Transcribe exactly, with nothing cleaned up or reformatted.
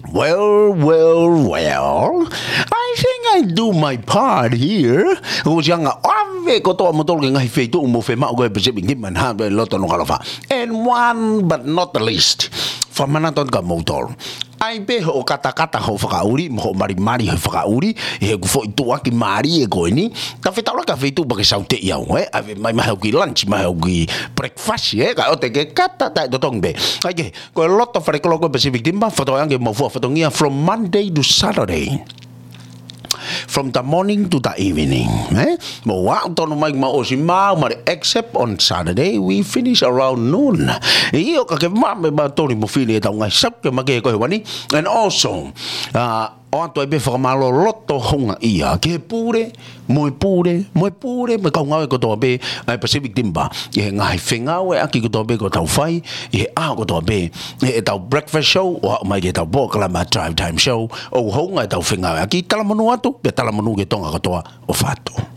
Well, well, well. I think I do my part here. Ko siya nga ave ko to mo tol nga hifeito mo fe ma go Pacific Rim man ha loto no kalafa. And one but not the least. Famanaton ka motor. Ai be ho kata-kata ho whakauri, mo ho mari-mari ho whakauri, e he kufo i tua ki mari e koe ni, ka whetara ka whetu bake sau te iau, eh? Ave mai mahau ki lunch, mahau ki breakfast, eh? Ka o te ke kata tai to tong be. Ai ke, koe loto wharekolo koe Pacific Timber, whatoange mo fua whatongia from Monday to Saturday. From the morning to the evening, eh? Mo wa tono mai ma o si ma ma except on Saturday we finish around noon. Io ka ke ma me ba toni mo fini ta ngai sap ke ma ke ko wani. And also uh o to be for malo loto honga ia ke pure mo pure mo pure me ka ngau ko to be ai Pacific Timber e ngai fengau e aki ko to be ko tau fai e a ko to be e tau breakfast show o mai ke tau bo kala ma drive time show o honga tau fengau aki tala manu atu pe tala manu ke tonga ko to o fato.